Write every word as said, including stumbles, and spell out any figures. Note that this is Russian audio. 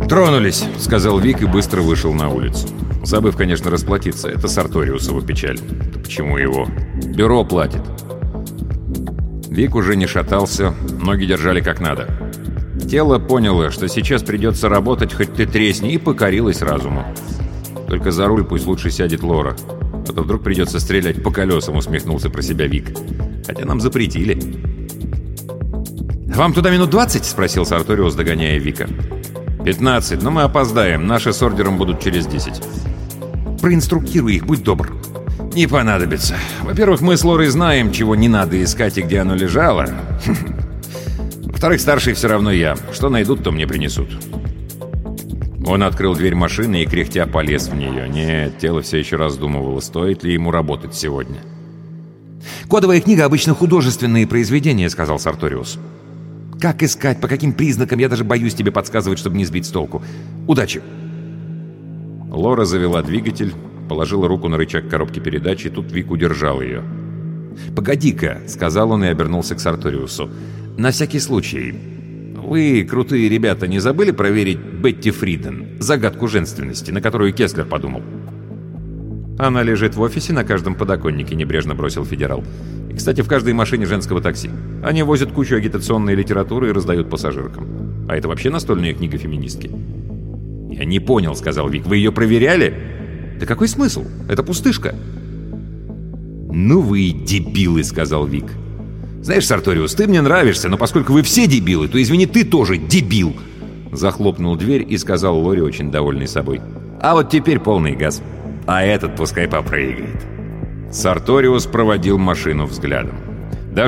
«Тронулись», — сказал Вик и быстро вышел на улицу. Забыв, конечно, расплатиться. Это Сарториусова печаль. Почему его? Бюро платит. Вик уже не шатался, ноги держали как надо. Тело поняло, что сейчас придется работать, хоть ты тресни, и покорилось разуму. Только за руль пусть лучше сядет Лора. А то вдруг придется стрелять по колесам, усмехнулся про себя Вик. Хотя нам запретили. «Вам туда минут двадцать?» — спросил Сарториус, догоняя Вика. «Пятнадцать, но мы опоздаем. Наши с ордером будут через десять». «Проинструктируй их, будь добр». «Не понадобится. Во-первых, мы с Лорой знаем, чего не надо искать и где оно лежало. Во-вторых, старший все равно я. Что найдут, то мне принесут». Он открыл дверь машины и, кряхтя, полез в нее. Нет, тело все еще раздумывало, стоит ли ему работать сегодня. «Кодовая книга обычно художественные произведения», — сказал Сарториус. «Как искать, по каким признакам, я даже боюсь тебе подсказывать, чтобы не сбить с толку. Удачи!» Лора завела двигатель, положила руку на рычаг коробки передач, и тут Вик удержал ее. «Погоди-ка», — сказал он и обернулся к Сарториусу. «На всякий случай. Вы, крутые ребята, не забыли проверить Бетти Фриден, загадку женственности, на которую Кеслер подумал?» «Она лежит в офисе на каждом подоконнике», — небрежно бросил федерал. «И, кстати, в каждой машине женского такси. Они возят кучу агитационной литературы и раздают пассажиркам. А это вообще настольная книга феминистки». «Я не понял», — сказал Вик. «Вы ее проверяли?» «Да какой смысл? Это пустышка». «Ну вы и дебилы», — сказал Вик. «Знаешь, Сарториус, ты мне нравишься, но поскольку вы все дебилы, то, извини, ты тоже дебил!» Захлопнул дверь и сказал Лоре, очень довольный собой. «А вот теперь полный газ. А этот пускай попрыгает». Сарториус проводил машину взглядом.